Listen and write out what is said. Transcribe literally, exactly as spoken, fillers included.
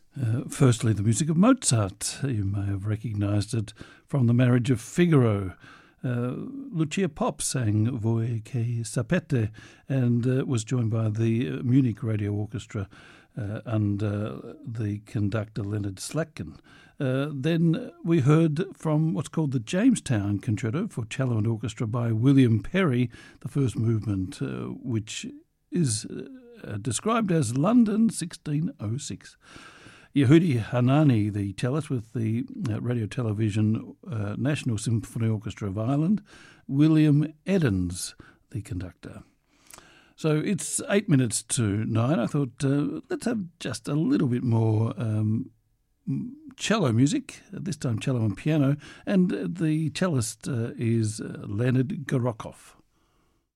Uh, firstly, the music of Mozart. You may have recognised it from The Marriage of Figaro. Uh, Lucia Pop sang Voi che sapete and uh, was joined by the uh, Munich Radio Orchestra uh, and uh, the conductor Leonard Slatkin. Uh, then we heard from what's called the Jamestown Concerto for Cello and Orchestra by William Perry, the first movement, uh, which is uh, described as London sixteen oh six. Yehudi Hanani, the cellist with the uh, Radio Television uh, National Symphony Orchestra of Ireland, William Eddins, the conductor. So it's eight minutes to nine. I thought uh, let's have just a little bit more um, cello music, this time cello and piano, and the cellist uh, is uh, Leonard Gorokov.